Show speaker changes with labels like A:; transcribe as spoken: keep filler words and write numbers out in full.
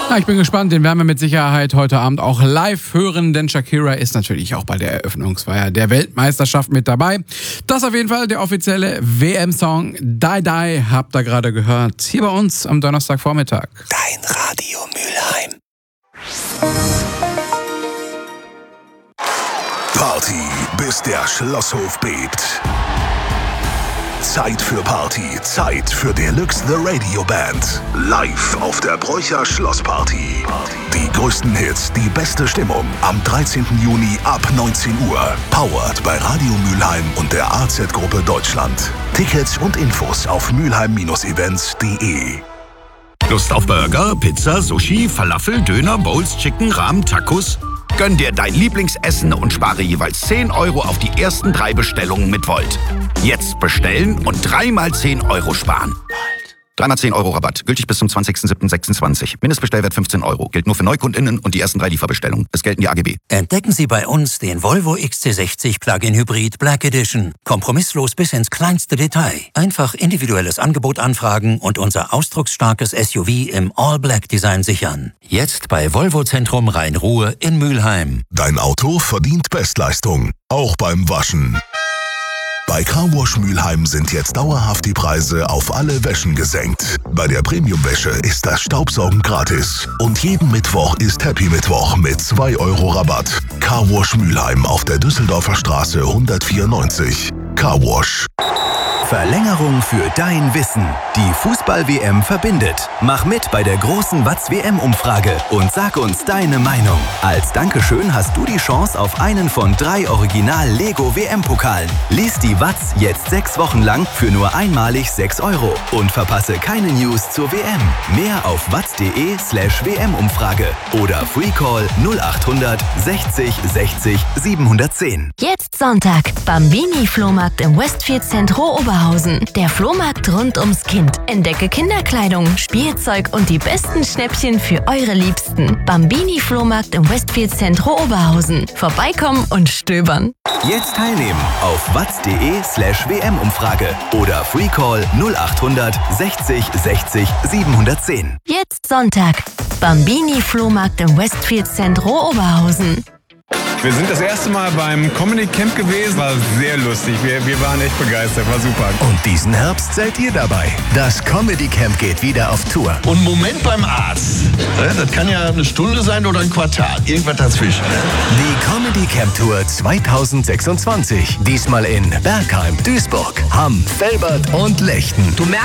A: Na, ich bin gespannt, den werden wir mit Sicherheit heute Abend auch live hören, denn Shakira ist natürlich auch bei der Eröffnungsfeier der Weltmeisterschaft mit dabei. Das auf jeden Fall der offizielle W M-Song Die Die, habt ihr gerade gehört, hier bei uns am Donnerstagvormittag.
B: Dein Radio Mülheim. Party, bis der Schlosshof bebt. Zeit für Party, Zeit für Deluxe The Radio Band. Live auf der Bräucher Schlossparty. Die größten Hits, die beste Stimmung. Am dreizehnten Juni ab neunzehn Uhr. Powered bei Radio Mülheim und der A Z-Gruppe Deutschland. Tickets und Infos auf mülheim Events punkt de.
C: Lust auf Burger, Pizza, Sushi, Falafel, Döner, Bowls, Chicken, Rahmen, Tacos? Gönn dir dein Lieblingsessen und spare jeweils zehn Euro auf die ersten drei Bestellungen mit Volt. Jetzt bestellen und dreimal zehn Euro sparen. Dreimal zehn Euro Rabatt. Gültig bis zum zwanzigsten siebten sechsundzwanzig. Mindestbestellwert fünfzehn Euro. Gilt nur für NeukundInnen und die ersten drei Lieferbestellungen. Es gelten die A G B.
D: Entdecken Sie bei uns den Volvo X C sechzig Plug-in Hybrid Black Edition. Kompromisslos bis ins kleinste Detail. Einfach individuelles Angebot anfragen und unser ausdrucksstarkes S U V im All-Black-Design sichern. Jetzt bei Volvo Zentrum Rhein-Ruhr in Mülheim.
B: Dein Auto verdient Bestleistung. Auch beim Waschen. Bei Carwash Mülheim sind jetzt dauerhaft die Preise auf alle Wäschen gesenkt. Bei der Premium-Wäsche ist das Staubsaugen gratis. Und jeden Mittwoch ist Happy Mittwoch mit zwei Euro Rabatt. Carwash Mülheim auf der Düsseldorfer Straße hundertvierundneunzig. Carwash.
E: Verlängerung für dein Wissen. Die Fußball-W M verbindet. Mach mit bei der großen Watz-W M-Umfrage und sag uns deine Meinung. Als Dankeschön hast du die Chance auf einen von drei Original-Lego-W M-Pokalen. Lies die Watz jetzt sechs Wochen lang für nur einmalig sechs Euro und verpasse keine News zur W M. Mehr auf watz.de slash WM-Umfrage oder Freecall null achthundert sechzig sechzig siebenhundertzehn.
F: Jetzt Sonntag, Bambini-Flohmarkt im Westfield Zentro Oberhausen. Der Flohmarkt rund ums Kind. Entdecke Kinderkleidung, Spielzeug und die besten Schnäppchen für eure Liebsten. Bambini-Flohmarkt im Westfield Zentro Oberhausen. Vorbeikommen und stöbern.
E: Jetzt teilnehmen auf watz.de slash WM-Umfrage oder Freecall null achthundert sechzig sechzig siebenhundertzehn.
F: Jetzt Sonntag, Bambini-Flohmarkt im Westfield Zentro Oberhausen.
G: Wir sind das erste Mal beim Comedy Camp gewesen, war sehr lustig, wir, wir waren echt begeistert, war super.
E: Und diesen Herbst seid ihr dabei. Das Comedy Camp geht wieder auf Tour.
H: Und Moment beim Arzt. Das kann ja eine Stunde sein oder ein Quartal, irgendwas dazwischen.
E: Die Comedy Camp Tour zweitausendsechsundzwanzig. Diesmal in Bergheim, Duisburg, Hamm, Velbert und Lechten.
H: Du